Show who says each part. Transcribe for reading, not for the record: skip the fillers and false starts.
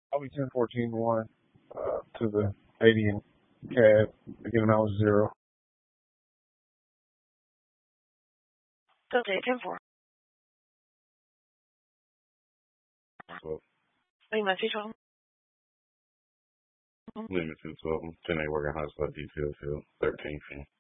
Speaker 1: I'll be 10-14-1 to the 80 and CAD. Again, I was 0.
Speaker 2: Delta 10-4.
Speaker 3: 12.
Speaker 2: Lima 212.
Speaker 3: Lima 212. 10A working hotspot detail field. 13 fin.